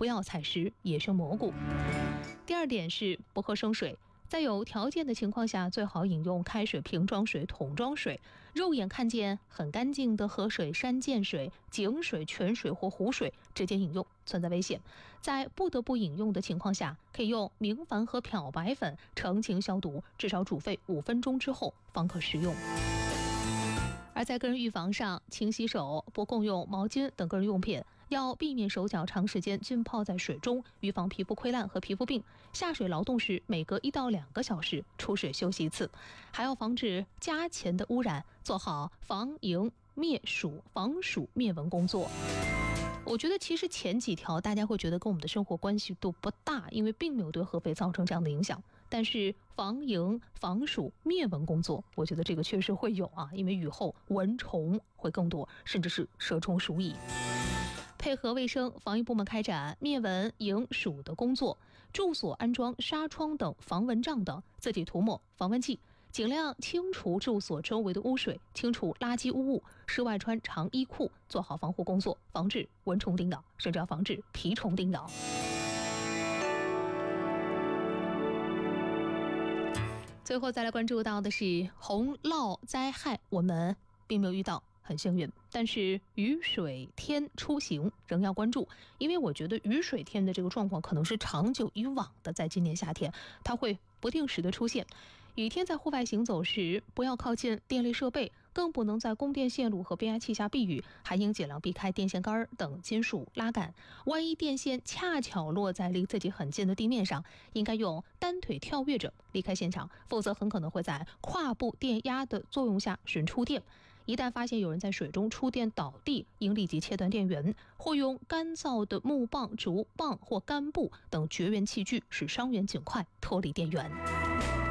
不要采食野生蘑菇。第二点是不喝生水，在有条件的情况下，最好饮用开水、瓶装水、桶装水。肉眼看见很干净的河水、山涧水、井水、泉水或湖水直接饮用存在危险。在不得不饮用的情况下，可以用明矾和漂白粉澄清消毒，至少煮沸5分钟之后方可食用。而在个人预防上，勤洗手，不共用毛巾等个人用品，要避免手脚长时间浸泡在水中，预防皮肤溃烂和皮肤病。下水劳动时，每隔1到2个小时出水休息1次，还要防止家禽的污染，做好防蝇灭鼠、防鼠灭蚊工作。我觉得其实前几条大家会觉得跟我们的生活关系度不大，因为并没有对合肥造成这样的影响。但是防蝇、防鼠、灭蚊工作，我觉得这个确实会有啊，因为雨后蚊虫会更多，甚至是蛇虫鼠蚁。配合卫生防疫部门开展灭蚊蝇鼠的工作，住所安装纱窗等防蚊帐等，自己涂抹防蚊剂，尽量清除住所周围的污水，清除垃圾污物，室外穿长衣裤，做好防护工作，防止蚊虫叮咬，甚至要防止蜱虫叮咬。最后再来关注到的是洪涝灾害，我们并没有遇到，很幸运，但是雨水天出行仍要关注，因为我觉得雨水天的这个状况可能是长久以往的，在今年夏天它会不定时的出现。雨天在户外行走时，不要靠近电力设备，更不能在供电线路和变压器下避雨，还应尽量避开电线杆等金属拉杆。万一电线恰巧落在离自己很近的地面上，应该用单腿跳跃着离开现场，否则很可能会在跨步电压的作用下使人触电。一旦发现有人在水中触电倒地，应立即切断电源，或用干燥的木棒、竹棒或干布等绝缘器具，使伤员尽快脱离电源。